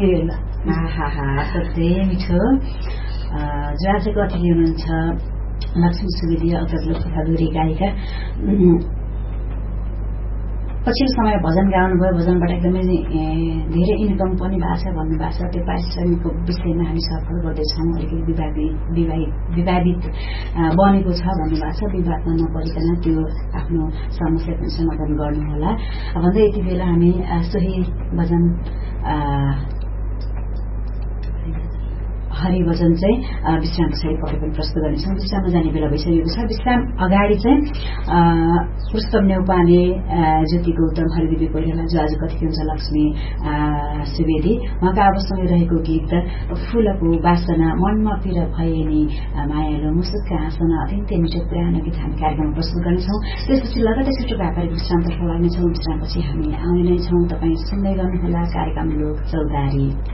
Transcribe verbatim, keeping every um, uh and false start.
यति बेला हा हा सधैँ मिठो। जो आजको अतिथि हुनुहुन्छ लक्ष्मी सुवेदी अग्रज लोककथाधुरी गायिका। पछिल्लो समय भजन गाउनुभयो, भजनबाट एकदमै धेरै इन्कम पनि भएको छ भन्नुभएको छ। त्यो पारिश्रमिकको विषयमा हामी छलफल गर्दैछौँ। अलिकति विवादित विवादित बनेको छ भन्नुभएको छ। विवादमा नपरिकन त्यो आफ्नो समस्या पनि समाधान गर्नुहोला भन्दै यति बेला हामी सोही भजन हरिभजन चाहिँ विश्राम पछाडि पक्कै पनि प्रस्तुत गर्नेछौँ। विश्राममा जाने बेला भइसकेको छ। विश्राम अगाडि चाहिँ पुष्पम नेउपाने, ज्योति गौतम, हरिदेवी कोइराला, जो आज कति हुन्छ लक्ष्मी सुवेदी, उहाँका आवाजसँगै रहेको गीत फूलको वासना, मनमा पिर भए नि मायालो मुसुक्क हाँसना, अत्यन्तै मिठो पुरानो गीत हामी कार्यक्रममा प्रस्तुत गर्नेछौँ। त्यसपछि लगतै छुट्टो व्यापारिक विश्रामतर्फ लाग्नेछौँ। विश्रामपछि हामी आउने नै छौँ। तपाईँ सुन्दै गर्नुहोला कार्यक्रम लोक चौधारी।